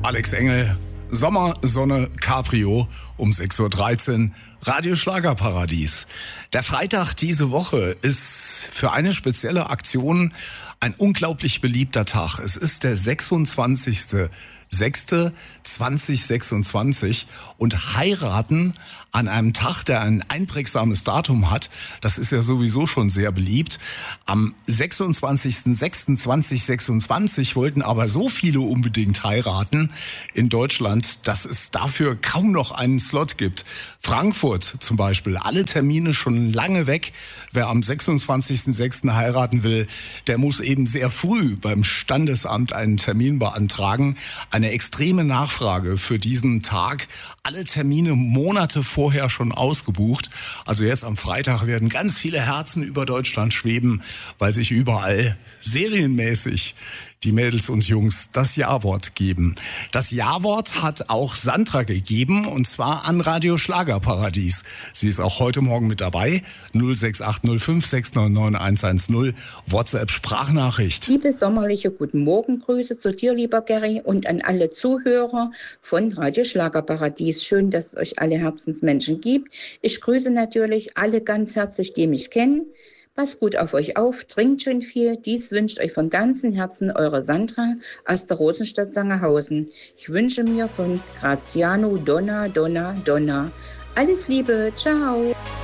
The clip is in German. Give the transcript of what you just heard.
Alex Engel, Sommer, Sonne, Cabrio um 6.13 Uhr, Radio Schlagerparadies. Der Freitag diese Woche ist für eine spezielle Aktion ein unglaublich beliebter Tag. Es ist der 26.06.2026 und heiraten an einem Tag, der ein einprägsames Datum hat, das ist ja sowieso schon sehr beliebt. Am 26.06.2026 wollten aber so viele unbedingt heiraten in Deutschland, dass es dafür kaum noch einen Slot gibt. Frankfurt zum Beispiel, alle Termine schon lange weg. Wer am 26.06. heiraten will, der muss eben sehr früh beim Standesamt einen Termin beantragen. Eine extreme Nachfrage für diesen Tag. Alle Termine Monate vorher schon ausgebucht. Also jetzt am Freitag werden ganz viele Herzen über Deutschland schweben, weil sich überall serienmäßig die Mädels und Jungs das Ja-Wort geben. Das Ja-Wort hat auch Sandra gegeben, und zwar an Radio Schlagerparadies. Sie ist auch heute Morgen mit dabei. 06805 699 110, WhatsApp-Sprachnachricht. Liebe sommerliche Guten Morgen Grüße zu dir, lieber Gary, und an alle Zuhörer von Radio Schlagerparadies. Schön, dass es euch alle Herzensmenschen gibt. Ich grüße natürlich alle ganz herzlich, die mich kennen. Passt gut auf euch auf, trinkt schön viel. Dies wünscht euch von ganzem Herzen eure Sandra aus der Rosenstadt Sangerhausen. Ich wünsche mir von Graziano Donna. Alles Liebe, ciao.